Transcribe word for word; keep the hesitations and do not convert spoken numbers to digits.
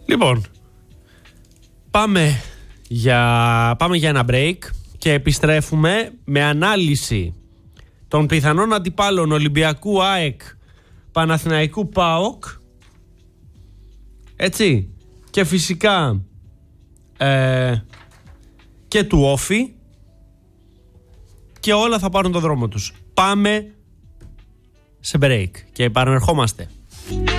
Λοιπόν, πάμε για, πάμε για ένα break και επιστρέφουμε με ανάλυση των πιθανών αντιπάλων Ολυμπιακού ΑΕΚ, Παναθηναϊκού ΠΑΟΚ, έτσι, και φυσικά ε, και του Όφη, και όλα θα πάρουν το δρόμο τους. Πάμε σε break και επανερχόμαστε.